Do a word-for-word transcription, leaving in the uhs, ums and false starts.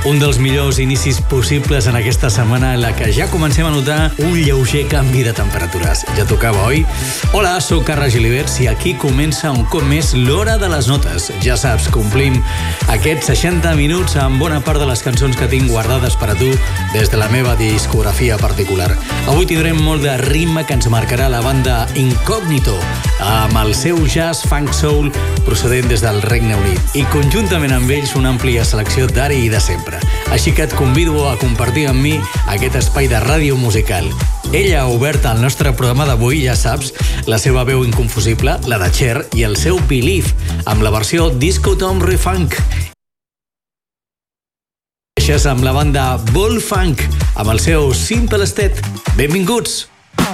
Un dels millors inicis possibles en aquesta setmana en la que ja comencem a notar un lleuger canvi de temperatures. Ja tocava, oi? Hola, sóc Carles Gilibert i aquí comença un cop més l'Hora de les Notes. Ja saps, complim aquests seixanta minuts amb bona part de les cançons que tinc guardades per a tu des de la meva discografia particular. Avui tindrem molt de ritme que ens marcarà la banda Incognito amb el seu jazz funk soul procedent des del Regne Unit i conjuntament amb ells una àmplia selecció d'ara i de sempre. Així que et convido a compartir amb mi aquest espai de ràdio musical. Ella ha obert el nostre programa d'avui, ja saps, la seva veu inconfusible, la de Cher, i el seu Believe, amb la versió Disco Tom Refunk. Això és amb la banda Bull Funk, amb el seu Simple State. Benvinguts!